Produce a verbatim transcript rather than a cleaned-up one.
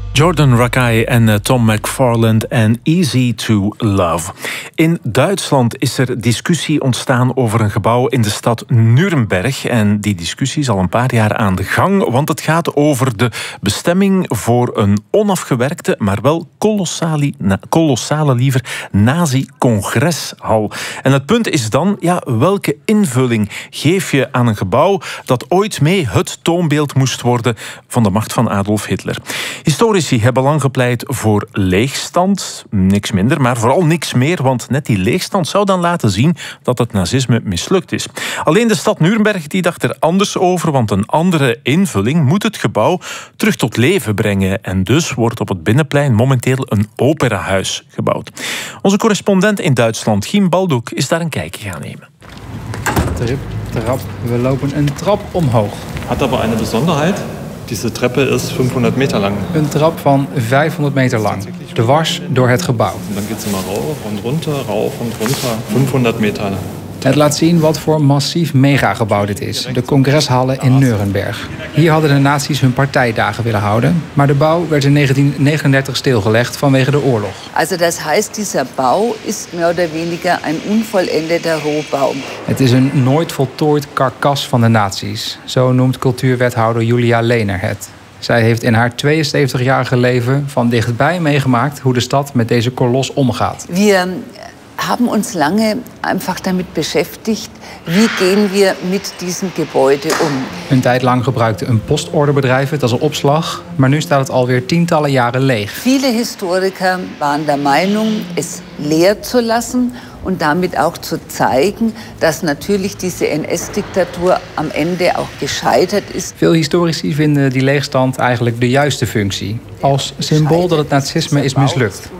Jordan Rakei en uh, Tom McFarland en Easy to Love. In Duitsland is er discussie ontstaan over een gebouw in de stad Nuremberg. En die discussie is al een paar jaar aan de gang, want het gaat over de bestemming voor een onafgewerkte, maar wel kolossale, kolossale liever, nazi-congreshal. En het punt is dan, ja, welke invulling geef je aan een gebouw dat ooit mee het toonbeeld moest worden van de macht van Adolf Hitler? Historici hebben lang gepleit voor leegstand, niks minder, maar vooral niks meer, want net die leegstand zou dan laten zien dat het nazisme mislukt is. Alleen de stad Nuremberg die dacht er anders over, want een andere invulling moet het gebouw terug tot leven brengen. En dus wordt op het Binnenplein momenteel een operahuis gebouwd. Onze correspondent in Duitsland, Giem Baldoek, is daar een kijkje gaan nemen. Trip, trap, we lopen een trap omhoog. Hat aber eine Besonderheit. Diese Treppe is vijfhonderd meter lang. Een trap van vijfhonderd meter lang, dwars door het gebouw. En dan gaat ze maar rauf en runter, rauf en runter, vijfhonderd meter lang. Het laat zien wat voor massief megagebouw dit is, de congreshallen in Nuremberg. Hier hadden de nazi's hun partijdagen willen houden, maar de bouw werd in negentien negenendertig stilgelegd vanwege de oorlog. Also das heißt, dieser Bau ist mehr oder weniger ein unvollendeter Rohbau. Het is een nooit voltooid karkas van de nazi's, zo noemt cultuurwethouder Julia Lehner het. Zij heeft in haar tweeënzeventigjarige leven van dichtbij meegemaakt hoe de stad met deze kolos omgaat. Wir haben uns lange einfach damit beschäftigt, wie gehen wir mit diesem Gebäude um. Een tijd lang gebruikte een postorderbedrijf het als een opslag, maar nu staat het alweer tientallen jaren leeg. Viele Historiker waren der Meinung, es leer zu lassen und damit auch zu zeigen, dass natürlich diese N S-Diktatur am Ende auch gescheitert ist. Veel historici vinden die leegstand eigenlijk de juiste functie, als symbool dat het nazisme is mislukt.